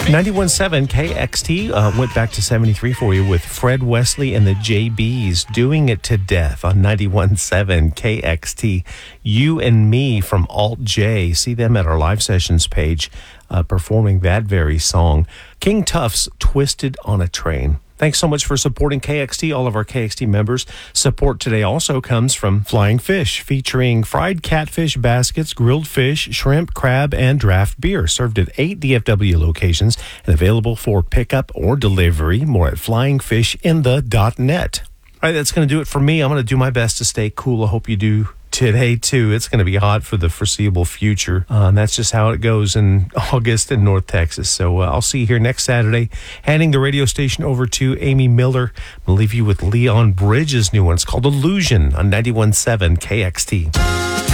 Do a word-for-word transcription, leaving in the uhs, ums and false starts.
ninety-one point seven K X T uh, went back to seventy-three for you with Fred Wesley and the J Bs doing it to death on ninety-one point seven K X T. You and Me from Alt J. See them at our live sessions page uh, performing that very song. King Tuff's Twisted on a Train. Thanks so much for supporting K X T, all of our K X T members. Support today also comes from Flying Fish, featuring fried catfish baskets, grilled fish, shrimp, crab, and draft beer, served at eight D F W locations and available for pickup or delivery. More at flying fish in the dot net. All right, that's going to do it for me. I'm going to do my best to stay cool. I hope you do today, too. It's going to be hot for the foreseeable future. Uh, and that's just how it goes in August in North Texas. So uh, I'll see you here next Saturday. Handing the radio station over to Amy Miller. I'm going to leave you with Leon Bridges' new one. It's called Illusion on ninety-one point seven K X T.